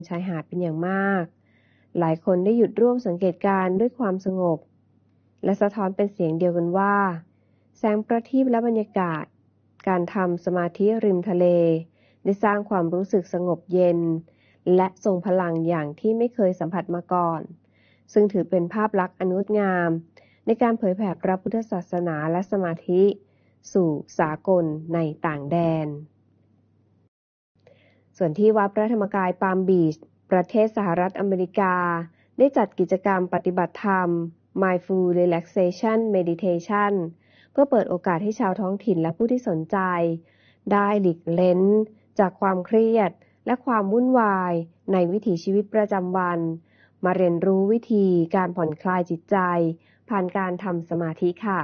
ชายหาดเป็นอย่างมากหลายคนได้หยุดร่วมสังเกตการณ์ด้วยความสงบและสะท้อนเป็นเสียงเดียวกันว่าแสงประทีปและบรรยากาศการทำสมาธิริมทะเลได้สร้างความรู้สึกสงบเย็นและทรงพลังอย่างที่ไม่เคยสัมผัสมาก่อนซึ่งถือเป็นภาพลักษณ์อันงดงามในการเผยแผ่พระพุทธศาสนาและสมาธิสู่สากลในต่างแดนส่วนที่วัดพระธรรมกายปาล์มบีชประเทศสหรัฐอเมริกาได้จัดกิจกรรมปฏิบัติธรรม Mindful Relaxation Meditation เพื่อเปิดโอกาสให้ชาวท้องถิ่นและผู้ที่สนใจได้หลีกเล้นจากความเครียดและความวุ่นวายในวิถีชีวิตประจำวันมาเรียนรู้วิธีการผ่อนคลายจิตใจผ่านการทำสมาธิค่ะ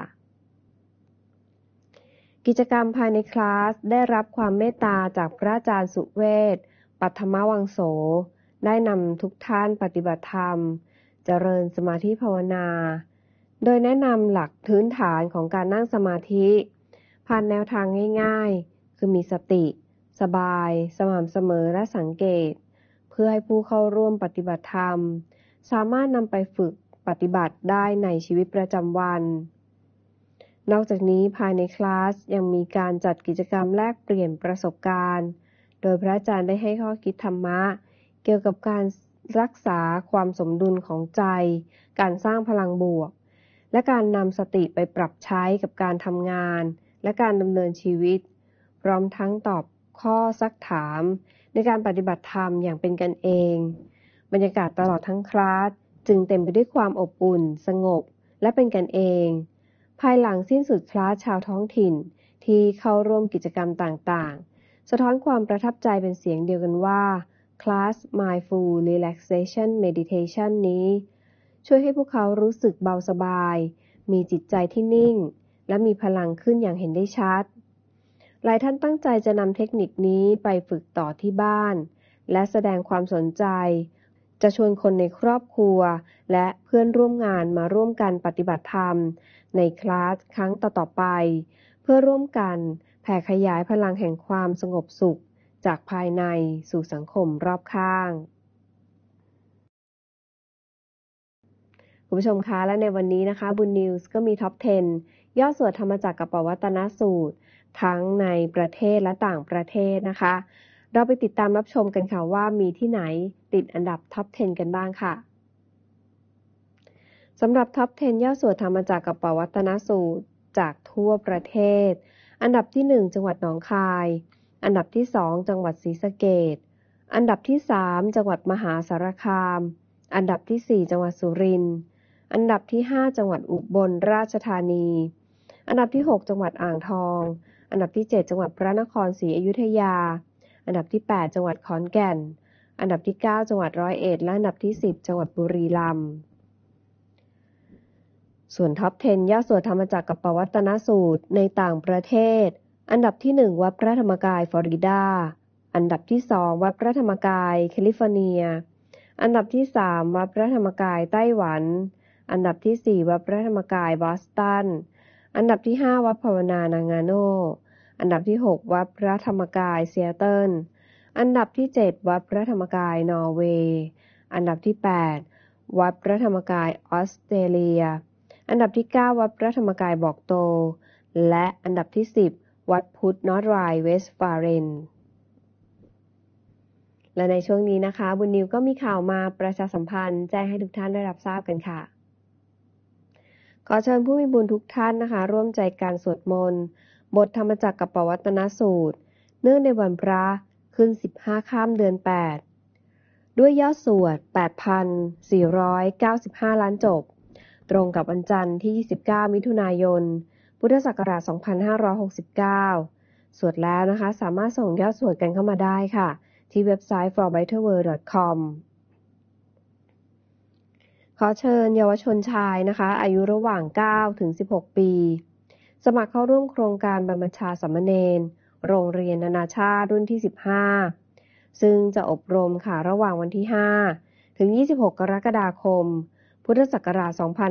กิจกรรมภายในคลาสได้รับความเมตตาจากพระอาจารย์สุเวช ปัทมวังโสได้นำทุกท่านปฏิบัติธรรมเจริญสมาธิภาวนาโดยแนะนำหลักพื้นฐานของการนั่งสมาธิผ่านแนวทางง่ายๆคือมีสติสบายสม่ำเสมอและสังเกตเพื่อให้ผู้เข้าร่วมปฏิบัติธรรมสามารถนำไปฝึกปฏิบัติได้ในชีวิตประจำวันนอกจากนี้ภายในคลาสยังมีการจัดกิจกรรมแลกเปลี่ยนประสบการณ์โดยพระอาจารย์ได้ให้ข้อคิดธรรมะเกี่ยวกับการรักษาความสมดุลของใจการสร้างพลังบวกและการนำสติไปปรับใช้กับการทำงานและการดำเนินชีวิตพร้อมทั้งตอบข้อซักถามในการปฏิบัติธรรมอย่างเป็นกันเองบรรยากาศตลอดทั้งคลาสจึงเต็มไปด้วยความอบอุ่นสงบและเป็นกันเองภายหลังสิ้นสุดคลาสชาวท้องถิ่นที่เข้าร่วมกิจกรรมต่างๆสะท้อนความประทับใจเป็นเสียงเดียวกันว่าคลาส Mindful Relaxation Meditation นี้ช่วยให้พวกเขารู้สึกเบาสบายมีจิตใจที่นิ่งและมีพลังขึ้นอย่างเห็นได้ชัดหลายท่านตั้งใจจะนำเทคนิคนี้ไปฝึกต่อที่บ้านและแสดงความสนใจจะชวนคนในครอบครัวและเพื่อนร่วมงานมาร่วมกันปฏิบัติธรรมในคลาสครั้งต่อๆไปเพื่อร่วมกันแผ่ขยายพลังแห่งความสงบสุขจากภายในสู่สังคมรอบข้างคุณผู้ชมคะและในวันนี้นะคะบุญนิวส์ก็มีท็อป 10 ย่อส่วนธรรมจักรกับปวัตตนสูตรทั้งในประเทศและต่างประเทศนะคะเราไปติดตามรับชมกันค่ะว่ามีที่ไหนติดอันดับท็อป 10 กันบ้างค่ะสำหรับท็อป 10 ย่อส่วนธรรมจักรกับปวัตตนสูตรจากทั่วประเทศอันดับที่ 1 จังหวัดหนองคายอันดับที่ 2 จังหวัดศรีสะเกษอันดับที่ 3 จังหวัดมหาสารคามอันดับที่ 4 จังหวัดสุรินทร์อันดับที่ 5 จังหวัดอุบลราชธานีอันดับที่ 6 จังหวัดอ่างทองอันดับที่ 7 จังหวัดพระนครศรีอยุธยาอันดับที่ 8 จังหวัดขอนแก่นอันดับที่ 9 จังหวัดร้อยเอ็ดและอันดับที่ 10 จังหวัดบุรีรัมย์ส่วนท็อป 10 ย่อส่วนธรรมจักรกับปวัตตนสูตรในต่างประเทศอันดับที่ 1 วัดพระธรรมกายฟลอริดาอันดับที่ 2 วัดพระธรรมกายแคลิฟอร์เนียอันดับที่ 3 วัดพระธรรมกายไต้หวันอันดับที่ 4 วัดพระธรรมกายบอสตันอันดับที่ 5 วัดภาวนานางาโนอันดับที่ 6 วัดพระธรรมกายซีแอตเทิลอันดับที่ 7 วัดพระธรรมกายนอร์เวย์อันดับที่ 8 วัดพระธรรมกายออสเตรเลียอันดับที่ 9 วัดพระธรรมกายบอกโตและอันดับที่ 10 วัดพุทธนอร์ทไรน์เวสต์ฟาเรนและในช่วงนี้นะคะบุญนิวก็มีข่าวมาประชาสัมพันธ์แจ้งให้ทุกท่านได้รับทราบกันค่ะขอเชิญผู้มีบุญทุกท่านนะคะร่วมใจการสวดมนต์บทธรรมจักรกับปวัตตนสูตรเนื่องในวันพระขึ้น15ค่ำเดือน8ด้วยยอดสวด 8,495 ล้านจบตรงกับวันจันทร์ที่29มิถุนายนพุทธศักราช2569สวดแล้วนะคะสามารถส่งยอดสวดกันเข้ามาได้ค่ะที่เว็บไซต์ forbetterworld.com ขอเชิญเยาวชนชายนะคะอายุระหว่าง9 ถึง 16 ปีสมัครเข้าร่วมโครงการบรรพชาสามเณรโรงเรียนนานาชาติรุ่นที่15ซึ่งจะอบรมค่ะระหว่างวันที่5ถึง26กรกฎาคมพุทธศักราช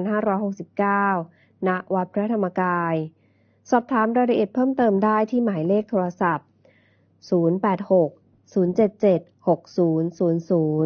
2569ณวัดพระธรรมกายสอบถามรายละเอียดเพิ่มเติมได้ที่หมายเลขโทรศัพท์086 077 6000